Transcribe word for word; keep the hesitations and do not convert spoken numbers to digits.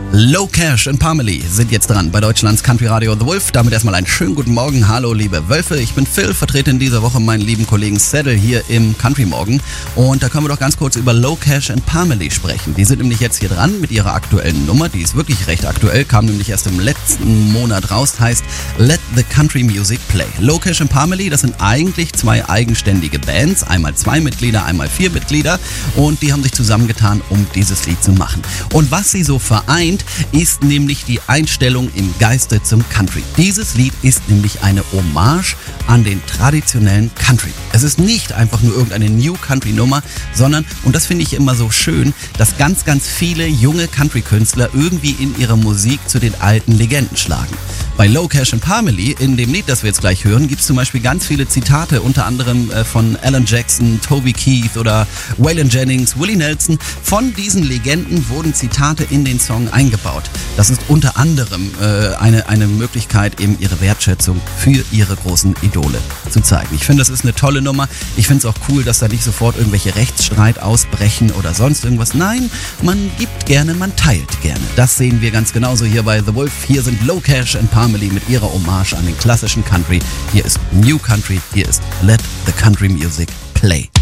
Low Cash und Parmalee sind jetzt dran bei Deutschlands Country Radio The Wolf. Damit erstmal einen schönen guten Morgen. Hallo liebe Wölfe, ich bin Phil, vertrete in dieser Woche meinen lieben Kollegen Saddle hier im Country Morgen. Und da können wir doch ganz kurz über Low Cash und Parmalee sprechen. Die sind nämlich jetzt hier dran mit ihrer aktuellen Nummer. Die ist wirklich recht aktuell, kam nämlich erst im letzten Monat raus. Heißt Let the Country Music Play. Low Cash und Parmalee, das sind eigentlich zwei eigenständige Bands. Einmal zwei Mitglieder, einmal vier Mitglieder. Und die haben sich zusammengetan, um dieses Lied zu machen. Und was sie so vereint, ist nämlich die Einstellung im Geiste zum Country. Dieses Lied ist nämlich eine Hommage an den traditionellen Country. Es ist nicht einfach nur irgendeine New Country Nummer, sondern, und das finde ich immer so schön, dass ganz, ganz viele junge Country-Künstler irgendwie in ihrer Musik zu den alten Legenden schlagen. Bei Low Cash und Parmalee, in dem Lied, das wir jetzt gleich hören, gibt es zum Beispiel ganz viele Zitate, unter anderem äh, von Alan Jackson, Toby Keith oder Waylon Jennings, Willie Nelson. Von diesen Legenden wurden Zitate in den Song eingebaut. Das ist unter anderem äh, eine, eine Möglichkeit, eben ihre Wertschätzung für ihre großen Idole zu zeigen. Ich finde, das ist eine tolle Nummer. Ich finde es auch cool, dass da nicht sofort irgendwelche Rechtsstreit ausbrechen oder sonst irgendwas. Nein, man gibt gerne, man teilt gerne. Das sehen wir ganz genauso hier bei The Wolf. Hier sind Low Cash und Parmalee mit ihrer Hommage an den klassischen Country. Hier ist New Country, hier ist Let the Country Music Play.